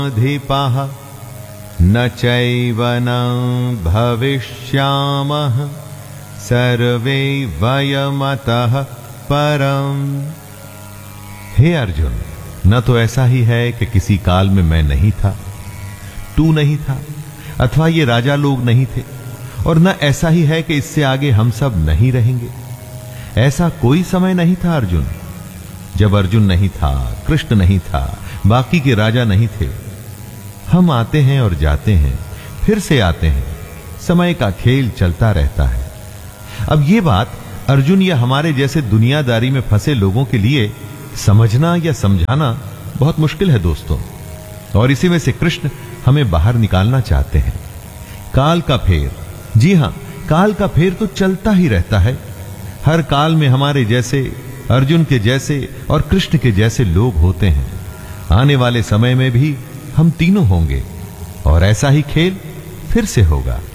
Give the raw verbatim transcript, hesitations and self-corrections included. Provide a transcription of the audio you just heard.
अधिपः न चैव न भविष्यामः सर्वे वयमतः परम। हे अर्जुन, न तो ऐसा ही है कि किसी काल में मैं नहीं था, तू नहीं था, अथवा ये राजा लोग नहीं थे, और न ऐसा ही है कि इससे आगे हम सब नहीं रहेंगे। ऐसा कोई समय नहीं था अर्जुन, जब अर्जुन नहीं था, कृष्ण नहीं था, बाकी के राजा नहीं थे। हम आते हैं और जाते हैं, फिर से आते हैं, समय का खेल चलता रहता है। अब ये बात अर्जुन या हमारे जैसे दुनियादारी में फंसे लोगों के लिए समझना या समझाना बहुत मुश्किल है दोस्तों, और इसी में से कृष्ण हमें बाहर निकालना चाहते हैं। काल का फेर, जी हां, काल का फेर तो चलता ही रहता है। हर काल में हमारे जैसे, अर्जुन के जैसे और कृष्ण के जैसे लोग होते हैं। आने वाले समय में भी हम तीनों होंगे और ऐसा ही खेल फिर से होगा।